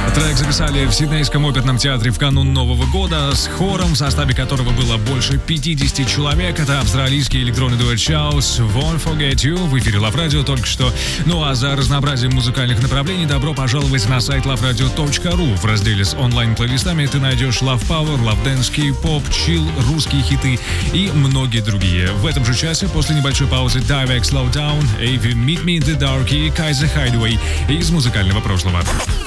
Трек записали в Сиднейском оперном театре в канун Нового года с хором, в составе которого было больше 50 человек. Это австралийский электронный дуэт Shouse Won't Forget You в эфире Love Radio только что. Ну а за разнообразием музыкальных направлений добро пожаловать на сайт loveradio.ru. В разделе с онлайн-плейлистами ты найдешь Love Power, Love Dance, K-pop, Chill, русские хиты и многие другие. В этом же часе после небольшой паузы Dive Slow Down, Avi Meet Me in the Dark и Kaiser Hideaway из музыкального прошлого.